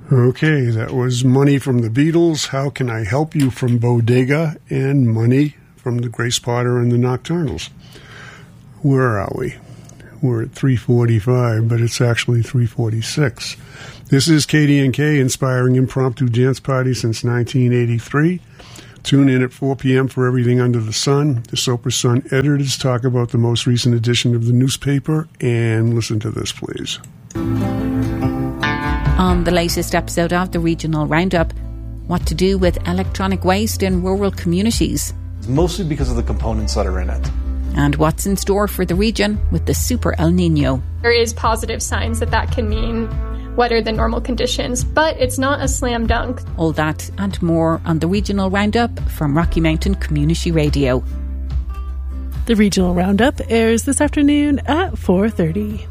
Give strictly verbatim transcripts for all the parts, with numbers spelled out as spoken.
Okay, that was Money from the Beatles, How Can I Help You from Bodega, and Money from the Grace Potter and the Nocturnals. Where are we? We're at three forty-five, but it's actually three forty-six. This is K D N K, inspiring impromptu dance party since nineteen eighty-three. Tune in at four p.m. for everything under the sun. The Soper Sun editors talk about the most recent edition of the newspaper, and listen to this, please. On the latest episode of the Regional Roundup, what to do with electronic waste in rural communities. Mostly because of the components that are in it. And what's in store for the region with the Super El Nino. There is positive signs that that can mean wetter than normal conditions, but it's not a slam dunk. All that and more on the Regional Roundup from Rocky Mountain Community Radio. The Regional Roundup airs this afternoon at four thirty.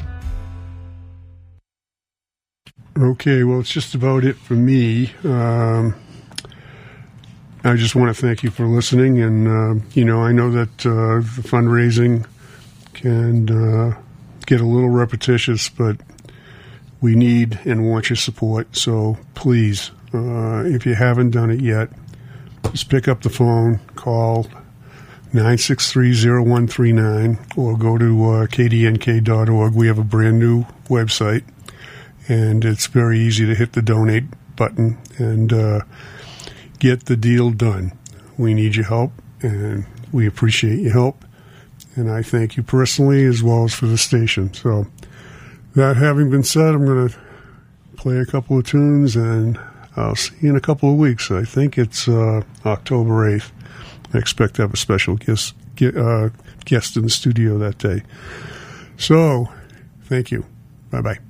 Okay, well, it's just about it for me. Um, I just want to thank you for listening, and, uh, you know, I know that uh, the fundraising can uh, get a little repetitious, but we need and want your support, so please, uh, if you haven't done it yet, just pick up the phone, call nine six three, zero one three nine, or go to uh, k d n k dot org. We have a brand new website, and it's very easy to hit the donate button and uh, get the deal done. We need your help, and we appreciate your help, and I thank you personally as well as for the station. So that having been said, I'm going to play a couple of tunes, and I'll see you in a couple of weeks. I think it's uh, October eighth. I expect to have a special guest, uh, guest in the studio that day. So, thank you. Bye-bye.